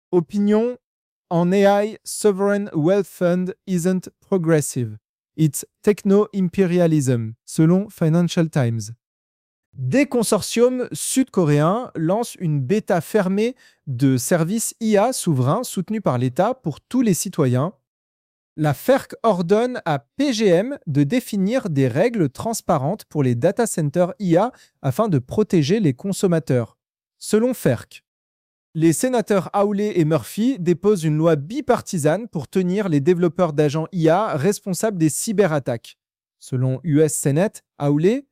Opinion: An AI sovereign wealth fund isn't progressive. It's techno-imperialism, selon Financial Times. Des consortiums sud-coréens lancent une bêta fermée de services IA souverains soutenus par l'État pour tous les citoyens. La FERC ordonne à PGM de définir des règles transparentes pour les data centers IA afin de protéger les consommateurs. Selon FERC, les sénateurs Hawley et Murphy déposent une loi bipartisane pour tenir les développeurs d'agents IA responsables des cyberattaques. Selon US Senate, Hawley,